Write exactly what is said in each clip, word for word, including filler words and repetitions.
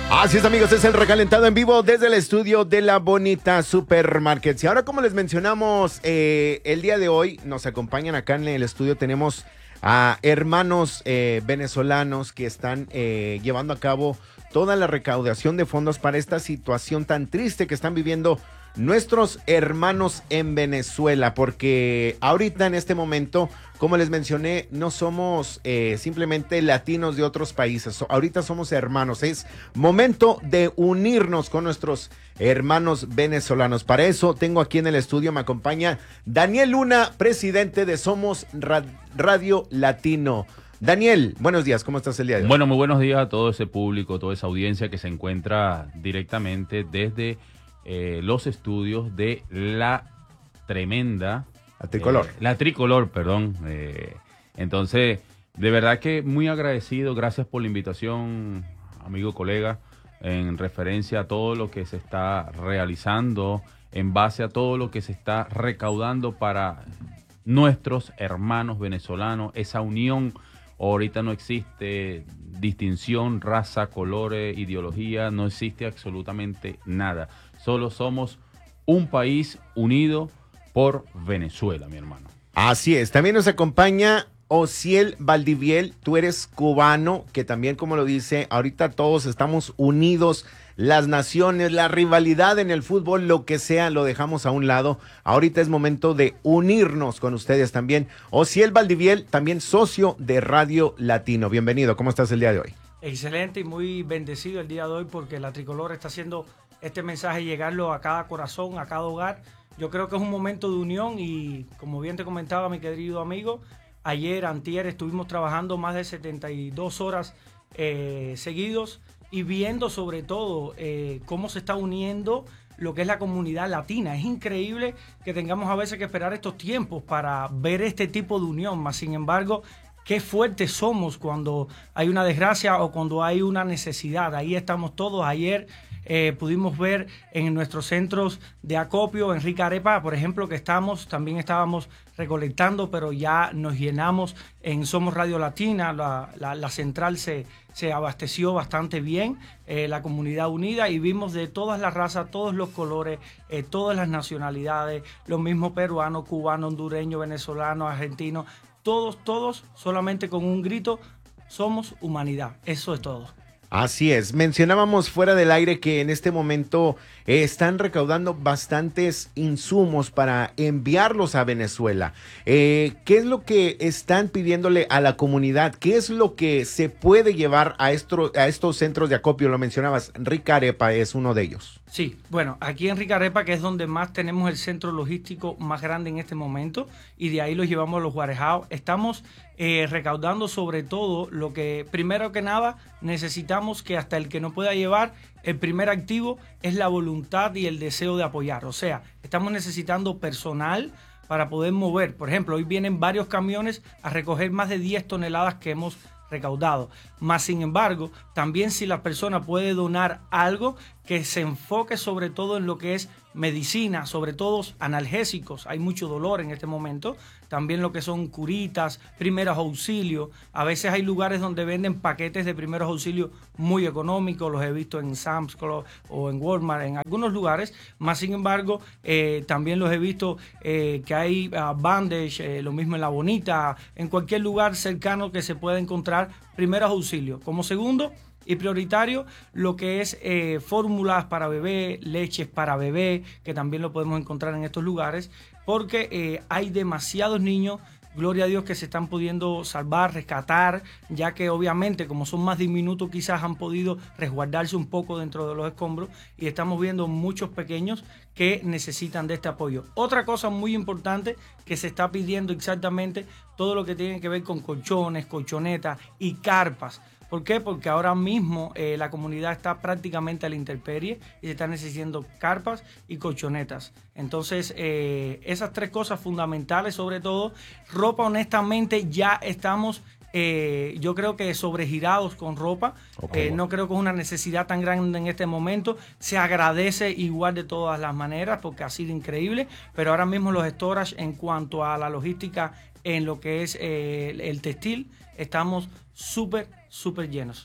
Así es, amigos, es el recalentado en vivo desde el estudio de La Bonita Supermarkets. Y ahora, como les mencionamos, eh, el día de hoy nos acompañan acá en el estudio. Tenemos a hermanos eh, venezolanos que están eh, llevando a cabo toda la recaudación de fondos para esta situación tan triste que están viviendo nuestros hermanos en Venezuela, porque ahorita en este momento, como les mencioné, no somos eh, simplemente latinos de otros países, so, ahorita somos hermanos, es momento de unirnos con nuestros hermanos venezolanos. Para eso tengo aquí en el estudio, me acompaña Daniel Luna, presidente de Somos Radio Latino. Daniel, buenos días, ¿cómo estás el día de hoy? Bueno, muy buenos días a todo ese público, toda esa audiencia que se encuentra directamente desde eh, los estudios de la tremenda... La Tricolor. Eh, la Tricolor, perdón. Eh, entonces, de verdad que muy agradecido, gracias por la invitación, amigo, colega, en referencia a todo lo que se está realizando, en base a todo lo que se está recaudando para nuestros hermanos venezolanos, esa unión. Ahorita no existe distinción, raza, colores, ideología, no existe absolutamente nada. Solo somos un país unido por Venezuela, mi hermano. Así es, también nos acompaña Osiel Valdiviel, tú eres cubano, que también, como lo dice, ahorita todos estamos unidos, las naciones, la rivalidad en el fútbol, lo que sea, lo dejamos a un lado. Ahorita es momento de unirnos con ustedes también. Osiel Valdiviel, también socio de Radio Latino. Bienvenido, ¿cómo estás el día de hoy? Excelente y muy bendecido el día de hoy porque la Tricolor está haciendo este mensaje llegarlo a cada corazón, a cada hogar. Yo creo que es un momento de unión y, como bien te comentaba mi querido amigo, ayer, antier, estuvimos trabajando más de setenta y dos horas eh, seguidos y viendo sobre todo eh, cómo se está uniendo lo que es la comunidad latina. Es increíble que tengamos a veces que esperar estos tiempos para ver este tipo de unión, más sin embargo, qué fuertes somos cuando hay una desgracia o cuando hay una necesidad. Ahí estamos todos. Ayer eh, pudimos ver en nuestros centros de acopio, en Rica Arepa, por ejemplo, que estamos, también estábamos recolectando, pero ya nos llenamos en Somos Radio Latina. La, la, la central se, se abasteció bastante bien, eh, la comunidad unida, y vimos de todas las razas, todos los colores, eh, todas las nacionalidades, los mismos peruanos, cubanos, hondureños, venezolanos, argentinos. Todos, todos, solamente con un grito, somos humanidad. Eso es todo. Así es. Mencionábamos fuera del aire que en este momento eh, están recaudando bastantes insumos para enviarlos a Venezuela. Eh, ¿Qué es lo que están pidiéndole a la comunidad? ¿Qué es lo que se puede llevar a, esto, a estos centros de acopio? Lo mencionabas, Rica Arepa es uno de ellos. Sí, bueno, aquí en Rica Arepa, que es donde más tenemos el centro logístico más grande en este momento, y de ahí los llevamos a los guarejados. Estamos eh, recaudando sobre todo lo que, primero que nada, necesitamos que hasta el que no pueda llevar, el primer activo es la voluntad y el deseo de apoyar. O sea, estamos necesitando personal para poder mover. Por ejemplo, hoy vienen varios camiones a recoger más de diez toneladas que hemos recaudado. Más sin embargo, también si la persona puede donar algo que se enfoque sobre todo en lo que es medicina, sobre todo analgésicos, hay mucho dolor en este momento, también lo que son curitas, primeros auxilios. A veces hay lugares donde venden paquetes de primeros auxilios muy económicos, los he visto en Sam's Club o en Walmart, en algunos lugares. Más sin embargo, eh, también los he visto eh, que hay uh, bandage, eh, lo mismo en La Bonita, en cualquier lugar cercano que se pueda encontrar primeros auxilios. Como segundo y prioritario, lo que es eh, fórmulas para bebé, leches para bebé, que también lo podemos encontrar en estos lugares, porque eh, hay demasiados niños, gloria a Dios, que se están pudiendo salvar, rescatar, ya que obviamente como son más diminutos quizás han podido resguardarse un poco dentro de los escombros, y estamos viendo muchos pequeños que necesitan de este apoyo. Otra cosa muy importante que se está pidiendo exactamente, todo lo que tiene que ver con colchones, colchonetas y carpas. ¿Por qué? Porque ahora mismo eh, la comunidad está prácticamente a la intemperie y se están necesitando carpas y colchonetas. Entonces, eh, esas tres cosas fundamentales, sobre todo, ropa, honestamente, ya estamos, eh, yo creo que sobregirados con ropa. Okay. Eh, no creo que es una necesidad tan grande en este momento. Se agradece igual de todas las maneras porque ha sido increíble, pero ahora mismo los storage en cuanto a la logística en lo que es eh, el textil, estamos súper, súper llenos.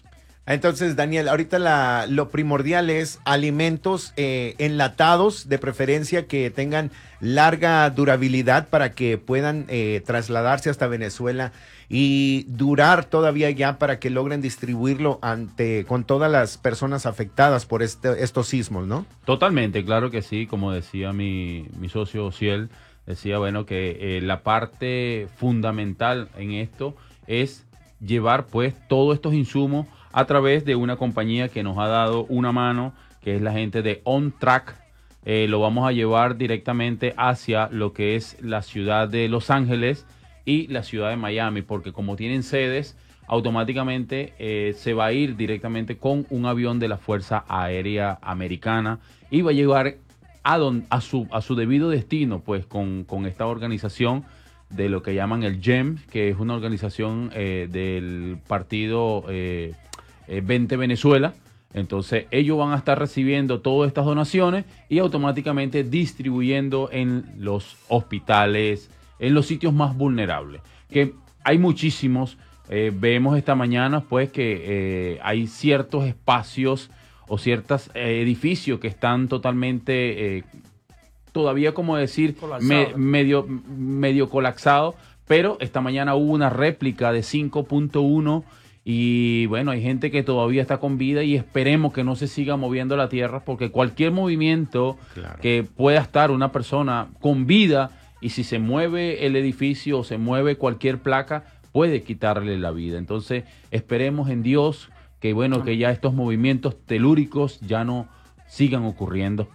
Entonces, Daniel, ahorita la, lo primordial es alimentos eh, enlatados, de preferencia que tengan larga durabilidad para que puedan eh, trasladarse hasta Venezuela y durar todavía ya para que logren distribuirlo ante con todas las personas afectadas por este, estos sismos, ¿no? Totalmente, claro que sí, como decía mi, mi socio Ciel, decía, bueno, que eh, la parte fundamental en esto es llevar pues todos estos insumos a través de una compañía que nos ha dado una mano, que es la gente de On Track. Eh, lo vamos a llevar directamente hacia lo que es la ciudad de Los Ángeles y la ciudad de Miami, porque como tienen sedes, automáticamente eh, se va a ir directamente con un avión de la Fuerza Aérea Americana y va a llegar a, don, a, su, a su debido destino, pues con, con esta organización de lo que llaman el G E M, que es una organización eh, del partido eh, eh, Vente Venezuela. Entonces ellos van a estar recibiendo todas estas donaciones y automáticamente distribuyendo en los hospitales, en los sitios más vulnerables, que hay muchísimos. Eh, vemos esta mañana pues que eh, hay ciertos espacios o ciertos eh, edificios que están totalmente eh, todavía, como decir, me, medio, medio colapsado, pero esta mañana hubo una réplica de cinco punto uno y bueno, hay gente que todavía está con vida y esperemos que no se siga moviendo la tierra, porque cualquier movimiento claro. que pueda estar una persona con vida, y si se mueve el edificio o se mueve cualquier placa, puede quitarle la vida. Entonces esperemos en Dios que bueno, que ya estos movimientos telúricos ya no sigan ocurriendo.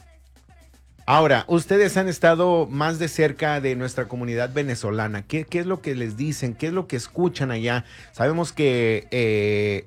Ahora, ustedes han estado más de cerca de nuestra comunidad venezolana. ¿Qué, qué es lo que les dicen? ¿Qué es lo que escuchan allá? Sabemos que eh,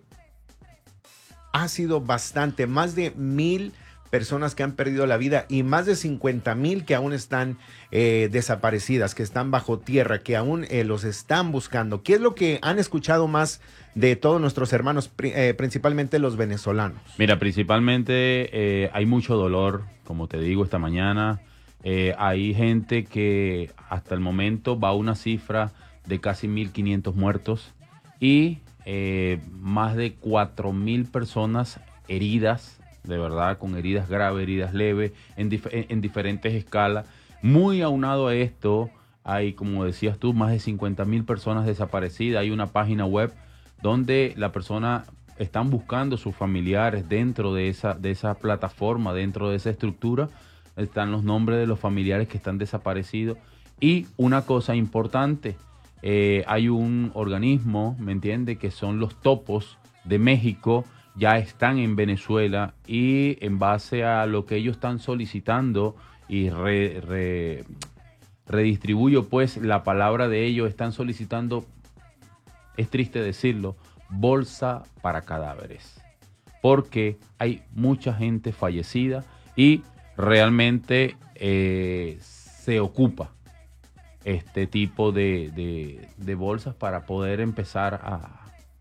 ha sido bastante, más de mil personas que han perdido la vida y más de cincuenta mil que aún están eh, desaparecidas, que están bajo tierra, que aún eh, los están buscando. ¿Qué es lo que han escuchado más de todos nuestros hermanos, eh, principalmente los venezolanos? Mira, principalmente eh, hay mucho dolor, como te digo esta mañana. Eh, hay gente que hasta el momento va a una cifra de casi mil quinientos muertos y eh, más de cuatro mil personas heridas, de verdad, con heridas graves, heridas leves, en, dif en diferentes escalas. Muy aunado a esto, hay, como decías tú, más de cincuenta mil personas desaparecidas. Hay una página web donde la persona están buscando sus familiares dentro de esa, de esa plataforma, dentro de esa estructura. Están los nombres de los familiares que están desaparecidos. Y una cosa importante, eh, hay un organismo, ¿me entiende?, que son los topos de México, ya están en Venezuela y en base a lo que ellos están solicitando y re, re, redistribuyo pues la palabra de ellos, están solicitando, es triste decirlo, bolsa para cadáveres, porque hay mucha gente fallecida y realmente eh, se ocupa este tipo de, de, de bolsas para poder empezar a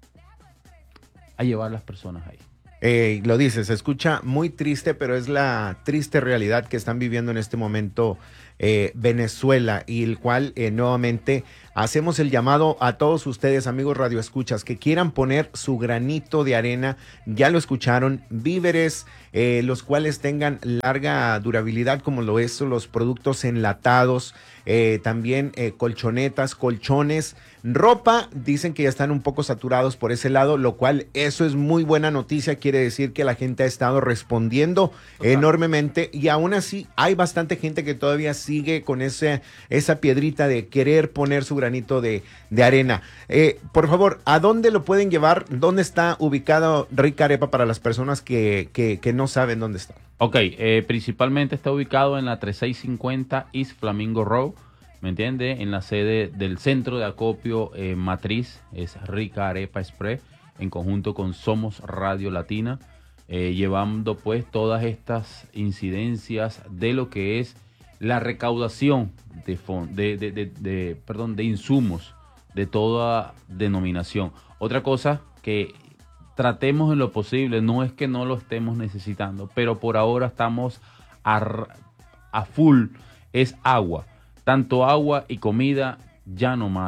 a llevar las personas ahí. Eh, lo dices, se escucha muy triste, pero es la triste realidad que están viviendo en este momento eh, Venezuela, y el cual eh, nuevamente hacemos el llamado a todos ustedes, amigos radioescuchas, que quieran poner su granito de arena. Ya lo escucharon, víveres, eh, los cuales tengan larga durabilidad, como lo es los productos enlatados, eh, también eh, colchonetas, colchones, ropa. Dicen que ya están un poco saturados por ese lado, lo cual eso es muy buena noticia. Quiere decir que la gente ha estado respondiendo Total. enormemente, y aún así hay bastante gente que todavía sigue con ese, esa piedrita de querer poner su granito de, de arena. Eh, por favor, ¿a dónde lo pueden llevar? ¿Dónde está ubicado Rica Arepa para las personas que, que, que no saben dónde está? Ok, eh, principalmente está ubicado en la treinta y seis cincuenta East Flamingo Road, ¿me entiende? En la sede del centro de acopio eh, matriz, es Rica Arepa Express, en conjunto con Somos Radio Latina, eh, llevando pues todas estas incidencias de lo que es la recaudación de, de, de, de, de, perdón, de insumos de toda denominación. Otra cosa que tratemos en lo posible, no es que no lo estemos necesitando, pero por ahora estamos a, a full, es agua. Tanto agua y comida, ya no más.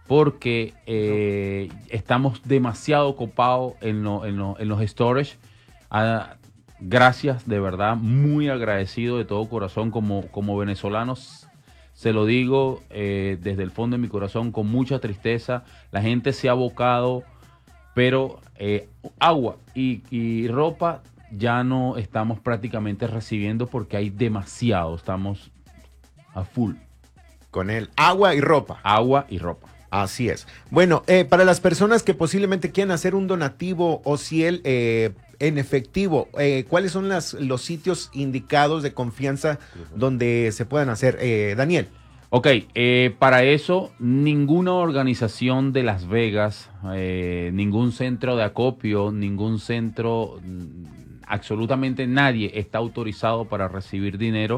porque eh, estamos demasiado copados en, lo, en, lo, en los storage. Ah, gracias, de verdad, muy agradecido de todo corazón como, como venezolanos. Se lo digo eh, desde el fondo de mi corazón con mucha tristeza. La gente se ha abocado, pero eh, agua y, y ropa ya no estamos prácticamente recibiendo porque hay demasiado. Estamos a full. Con el agua y ropa. Agua y ropa. Así es. Bueno, eh, para las personas que posiblemente quieran hacer un donativo o si él eh, en efectivo, eh, ¿cuáles son las, los sitios indicados de confianza donde se puedan hacer? Eh, Daniel. Ok, eh, para eso ninguna organización de Las Vegas, eh, ningún centro de acopio, ningún centro, absolutamente nadie está autorizado para recibir dinero.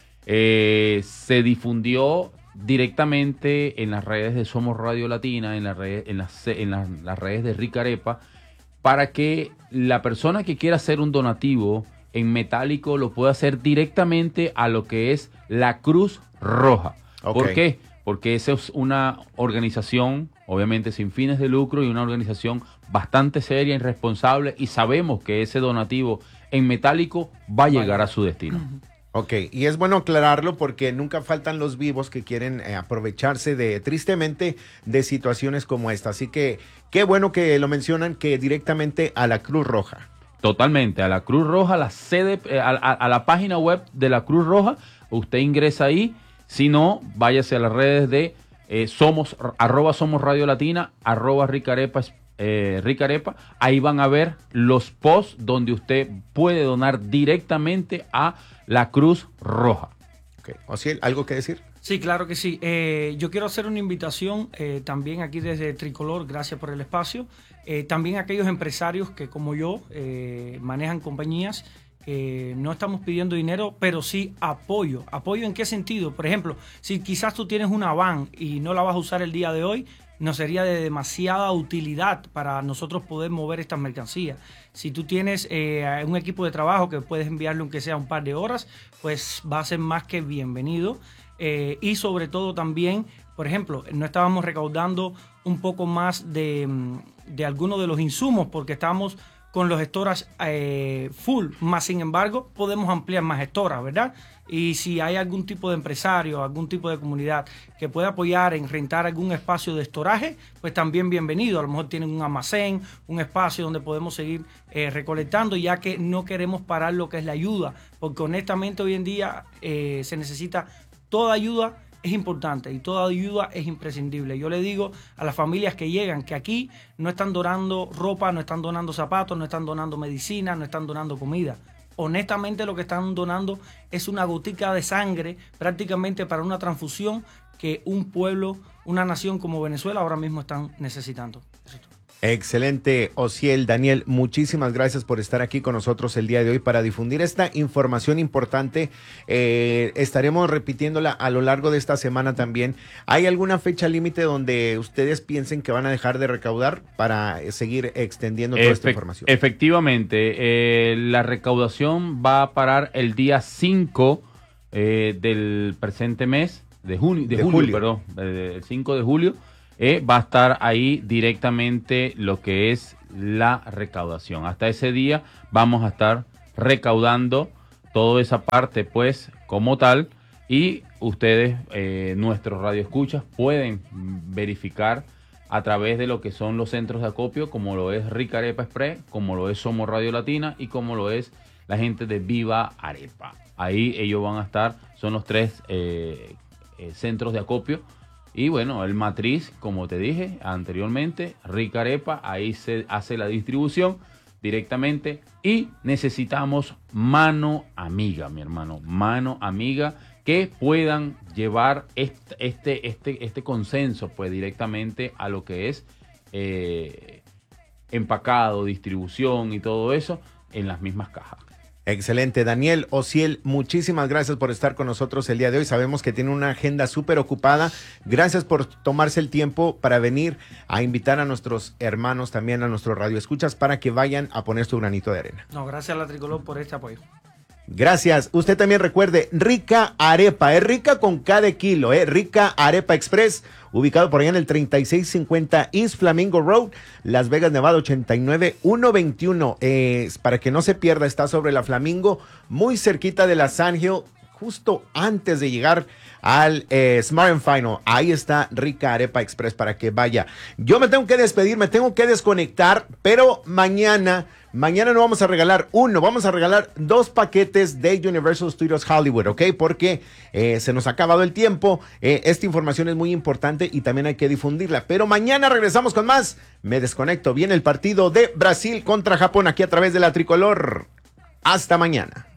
Eh, se difundió directamente en las redes de Somos Radio Latina, en, la red, en, las, en las, las redes de Rica Arepa, para que la persona que quiera hacer un donativo en metálico lo pueda hacer directamente a lo que es la Cruz Roja. Okay. ¿Por qué? Porque esa es una organización, obviamente sin fines de lucro, y una organización bastante seria y responsable, y sabemos que ese donativo en metálico va a llegar a su destino. Ok, y es bueno aclararlo porque nunca faltan los vivos que quieren eh, aprovecharse de, tristemente, de situaciones como esta. Así que qué bueno que lo mencionan, que directamente a la Cruz Roja. Totalmente, a la Cruz Roja, la sede, eh, a, a, a la página web de la Cruz Roja, usted ingresa ahí. Si no, váyase a las redes de eh, somos, arroba Somos Radio Latina, arroba Rica Arepa, eh, Rica Arepa. Ahí van a ver los posts donde usted puede donar directamente a la Cruz Roja. Okay. Osiel, ¿algo que decir? Sí, claro que sí. Eh, yo quiero hacer una invitación eh, también aquí desde Tricolor, gracias por el espacio. Eh, también a aquellos empresarios que como yo eh, manejan compañías. Eh, no estamos pidiendo dinero, pero sí apoyo. ¿Apoyo en qué sentido? Por ejemplo, si quizás tú tienes una van y no la vas a usar el día de hoy, no sería de demasiada utilidad para nosotros poder mover estas mercancías. Si tú tienes eh, un equipo de trabajo que puedes enviarle aunque sea un par de horas, pues va a ser más que bienvenido. Eh, y sobre todo también, por ejemplo, no estábamos recaudando un poco más de, de algunos de los insumos porque estábamos con los storage eh, full, más sin embargo podemos ampliar más storage, ¿verdad? Y si hay algún tipo de empresario, algún tipo de comunidad que pueda apoyar en rentar algún espacio de estoraje, pues también bienvenido. A lo mejor tienen un almacén, un espacio donde podemos seguir eh, recolectando, ya que no queremos parar lo que es la ayuda, porque honestamente hoy en día eh, se necesita toda ayuda. Es importante y toda ayuda es imprescindible. Yo le digo a las familias que llegan que aquí no están donando ropa, no están donando zapatos, no están donando medicina, no están donando comida. Honestamente lo que están donando es una gotica de sangre prácticamente para una transfusión que un pueblo, una nación como Venezuela ahora mismo están necesitando. Eso es todo. Excelente, Osiel. Daniel, muchísimas gracias por estar aquí con nosotros el día de hoy para difundir esta información importante. Eh, estaremos repitiéndola a lo largo de esta semana también. ¿Hay alguna fecha límite donde ustedes piensen que van a dejar de recaudar para seguir extendiendo toda Efect- esta información? Efectivamente, eh, la recaudación va a parar el día cinco eh, del presente mes, de, junio, de, de julio, julio, perdón, el cinco de julio. Eh, va a estar ahí directamente lo que es la recaudación. Hasta ese día vamos a estar recaudando toda esa parte, pues, como tal, y ustedes, eh, nuestros radioescuchas, pueden verificar a través de lo que son los centros de acopio, como lo es Rica Arepa Express, como lo es Somos Radio Latina y como lo es la gente de Viva Arepa. Ahí ellos van a estar, son los tres eh, eh, centros de acopio. Y bueno, el matriz, como te dije anteriormente, Rica Arepa, ahí se hace la distribución directamente y necesitamos mano amiga, mi hermano, mano amiga que puedan llevar este, este, este, este consenso pues directamente a lo que es eh, empacado, distribución y todo eso en las mismas cajas. Excelente, Daniel Osiel, muchísimas gracias por estar con nosotros el día de hoy. Sabemos que tiene una agenda súper ocupada. Gracias por tomarse el tiempo para venir a invitar a nuestros hermanos, también a nuestros radioescuchas, para que vayan a poner su granito de arena. No, gracias a la Tricolor por este apoyo. Gracias. Usted también recuerde, Rica Arepa, es rica con cada kilo, eh. Rica Arepa Express, ubicado por allá en el treinta y seis cincuenta East Flamingo Road, Las Vegas, Nevada, ochenta y nueve mil ciento veintiuno. Eh, para que no se pierda, está sobre la Flamingo, muy cerquita de la Sand Hill, justo antes de llegar al eh, Smart and Final. Ahí está Rica Arepa Express para que vaya. Yo me tengo que despedir, me tengo que desconectar, pero mañana, mañana no vamos a regalar uno, vamos a regalar dos paquetes de Universal Studios Hollywood, ¿ok? Porque eh, se nos ha acabado el tiempo. Eh, esta información es muy importante y también hay que difundirla. Pero mañana regresamos con más. Me desconecto. Viene el partido de Brasil contra Japón aquí a través de la Tricolor. Hasta mañana.